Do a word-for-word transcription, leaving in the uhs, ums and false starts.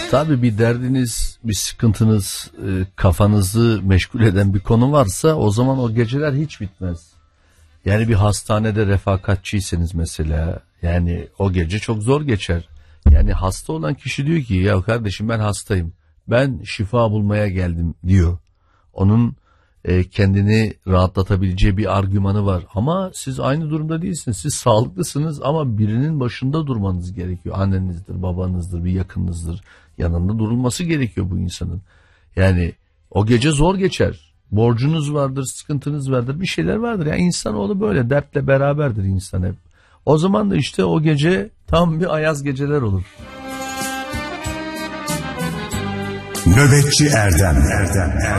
Tabii bir derdiniz, bir sıkıntınız, e, kafanızı meşgul eden bir konu varsa o zaman o geceler hiç bitmez. Yani bir hastanede refakatçiyseniz mesela, yani o gece çok zor geçer. Yani hasta olan kişi diyor ki ya kardeşim ben hastayım, ben şifa bulmaya geldim diyor. Onun e, kendini rahatlatabileceği bir argümanı var. Ama siz aynı durumda değilsiniz. Siz sağlıklısınız ama birinin başında durmanız gerekiyor. Annenizdir, babanızdır, bir yakınınızdır. Yanında durulması gerekiyor bu insanın. Yani o gece zor geçer. Borcunuz vardır, sıkıntınız vardır, bir şeyler vardır. Yani insanoğlu böyle dertle beraberdir insan hep. O zaman da işte o gece tam bir ayaz geceler olur. Nöbetçi Erdem Erdem Erdem